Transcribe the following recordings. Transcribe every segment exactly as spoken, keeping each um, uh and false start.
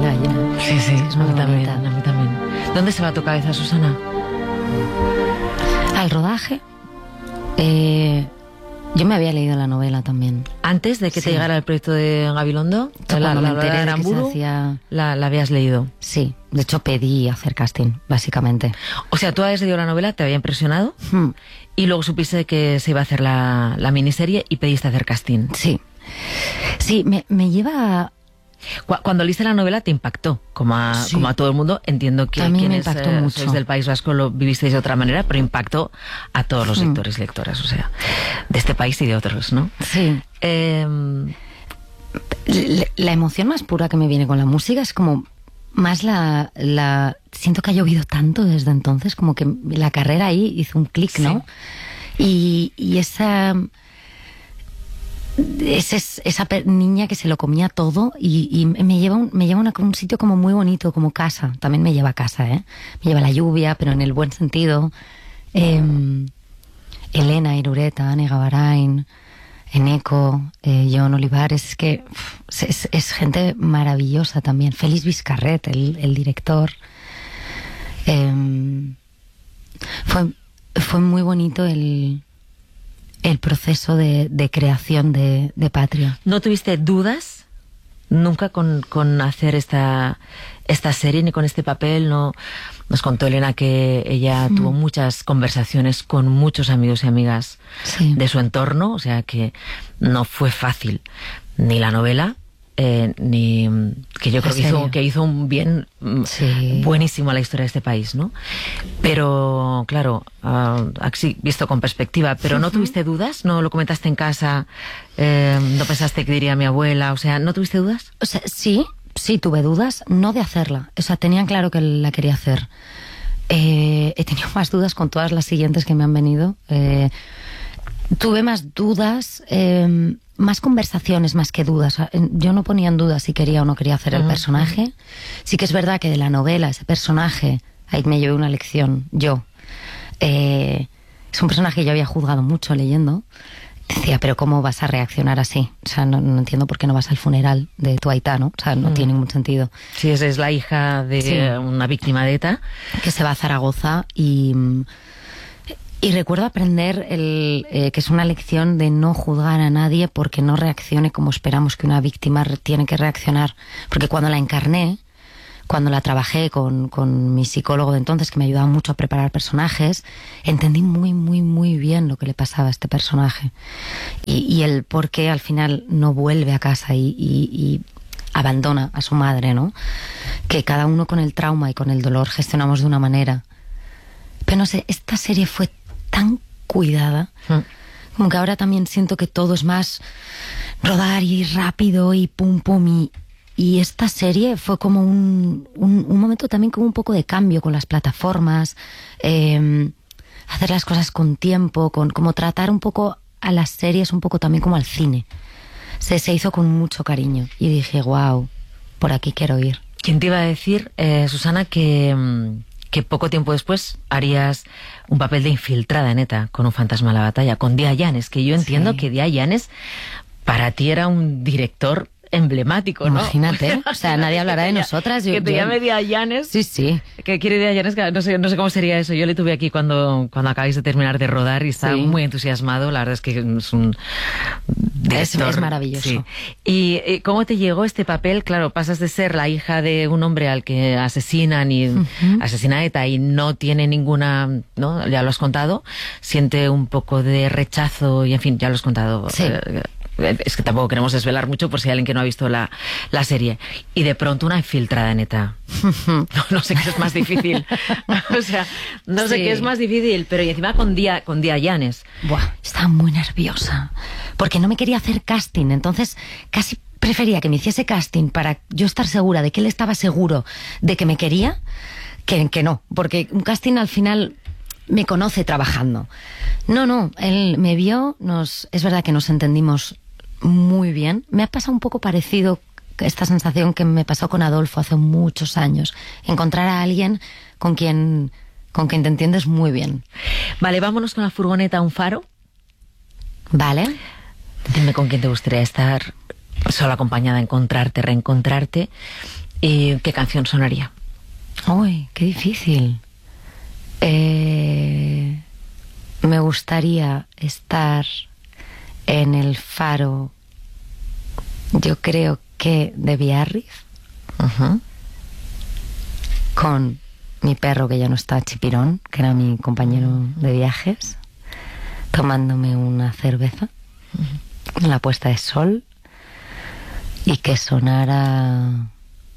la gallina. Sí, sí, es muy a mí también, bonita. a mí también. ¿Dónde se va tu cabeza, Susana? Al rodaje, eh, yo me había leído la novela también. Antes de que Sí. te llegara el proyecto de Gabilondo, Yo la, cuando la, me enteré la de que se Aramburu, hacía... la, la habías leído. Sí, de hecho pedí hacer casting, básicamente. O sea, tú habías leído la novela, te había impresionado, Hmm, y luego supiste que se iba a hacer la, la miniserie y pediste hacer casting. sí. Sí, me, me lleva... a- Cu- Cuando leíste la novela te impactó, como a, Sí. como a todo el mundo. Entiendo que A mí me quienes impactó eh, mucho. sois del País Vasco lo vivisteis de otra manera, pero impactó a todos los Hmm. lectores y lectoras, o sea, de este país y de otros, ¿no? Sí. Eh, La, la emoción más pura que me viene con la música es como más la, la... Siento que ha llovido tanto desde entonces, como que la carrera ahí hizo un clic, ¿no? Y, y esa... Ese, esa pe- niña que se lo comía todo y, y me lleva, un, me lleva una- un sitio como muy bonito, como casa. También me lleva a casa, ¿eh? Me lleva la lluvia, pero en el buen sentido. Eh, Elena Irureta, Ane Gavarain, Eneco, eh, Jon Olivares, es que uf, es, es gente maravillosa también. Félix Vizcarret, el, el director. Eh, fue, fue muy bonito el... el proceso de, de creación de, de Patria. ¿No tuviste dudas nunca con, con hacer esta, esta serie ni con este papel? No, nos contó Elena que ella Mm. tuvo muchas conversaciones con muchos amigos y amigas Sí. de su entorno, o sea que no fue fácil ni la novela, eh, ni que yo creo ¿En que hizo, serio? que hizo un bien mm, Sí. buenísimo a la historia de este país, ¿no? Pero, claro, ah, así visto con perspectiva, pero ¿no tuviste dudas? ¿No lo comentaste en casa? Eh, ¿No pensaste que diría mi abuela? O sea, ¿no tuviste dudas? O sea, sí, sí tuve dudas, no de hacerla. O sea, tenían claro que la quería hacer. Eh, he tenido más dudas con todas las siguientes que me han venido. Eh, tuve más dudas, eh, más conversaciones más que dudas. Yo no ponía en duda si quería o no quería hacer el Ujú, personaje. Sí que es verdad que de la novela, ese personaje, ahí me llevé una lección, yo. Eh, es un personaje que yo había juzgado mucho leyendo. Decía, pero ¿cómo vas a reaccionar así? O sea, no, no entiendo por qué no vas al funeral de tu aita, ¿no? O sea, no Mm. tiene ningún sentido. Sí, esa es la hija de Sí. una víctima de ETA. Que se va a Zaragoza y... Y recuerdo aprender el, eh, que es una lección de no juzgar a nadie porque no reaccione como esperamos que una víctima re- tiene que reaccionar. Porque cuando la encarné, cuando la trabajé con, con mi psicólogo de entonces, que me ayudaba mucho a preparar personajes, entendí muy, muy, muy bien lo que le pasaba a este personaje. Y, y el por qué al final no vuelve a casa y, y, y abandona a su madre, ¿no? Que cada uno con el trauma y con el dolor gestionamos de una manera. Pero no sé, esta serie fue tan cuidada, Mm. como que ahora también siento que todo es más rodar y rápido y pum pum y, y esta serie fue como un, un, un momento también como un poco de cambio con las plataformas, eh, hacer las cosas con tiempo, con como tratar un poco a las series un poco también como al cine. Se, se hizo con mucho cariño y dije, wow, por aquí quiero ir. ¿Quién te iba a decir, eh, Susana, que, mm, que poco tiempo después harías un papel de infiltrada en ETA con Un fantasma a la batalla, con Díaz Llanes, que yo entiendo Sí. que Díaz Llanes para ti era un director emblemático, ¿no? Imagínate, o sea, nadie hablará de Que te nosotras. llame- yo- que te yo- llame Díaz Llanes. Sí, sí. ¿Qué quiere Díaz Llanes? Que No sé, no sé cómo sería eso. Yo le tuve aquí cuando, cuando acabáis de terminar de rodar y estaba Sí. muy entusiasmado. La verdad es que es un director. Es- es maravilloso. Sí. ¿Y eh, cómo te llegó este papel? Claro, pasas de ser la hija de un hombre al que asesinan y Ujú. asesina ETA y no tiene ninguna, ¿no? Ya lo has contado. Siente un poco de rechazo y, en fin, ya lo has contado. Sí. Eh, es que tampoco queremos desvelar mucho por si hay alguien que no ha visto la, la serie. Y de pronto una infiltrada en ETA. No, no sé qué es más difícil. O sea, no sé Sí. qué es más difícil, pero y encima con Día, con Díaz Llanes. Buah, estaba muy nerviosa. Porque no me quería hacer casting. Entonces, casi prefería que me hiciese casting para yo estar segura de que él estaba seguro de que me quería, que, que no. Porque un casting al final me conoce trabajando. No, no, él me vio, nos, es verdad que nos entendimos muy bien. Me ha pasado un poco parecido esta sensación que me pasó con Adolfo hace muchos años. Encontrar a alguien con quien, con quien te entiendes muy bien. Vale, vámonos con la furgoneta a un faro. ¿Vale? Dime con quién te gustaría estar, solo acompañada, encontrarte, reencontrarte. ¿Y qué canción sonaría? Uy, qué difícil. Eh, me gustaría estar en el faro, yo creo que de Biarritz, Uh-huh. con mi perro que ya no está, Chipirón, que era mi compañero de viajes, tomándome una cerveza en la puesta de sol y que sonara...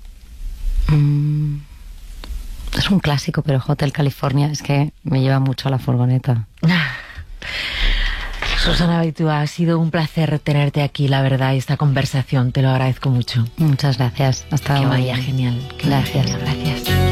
Mmm, es un clásico, pero Hotel California es que me lleva mucho a la furgoneta. Susana Beitua, ha sido un placer tenerte aquí, la verdad, y esta conversación, te lo agradezco mucho. Muchas gracias. Hasta Que luego. vaya genial. Que Gracias. vaya, gracias.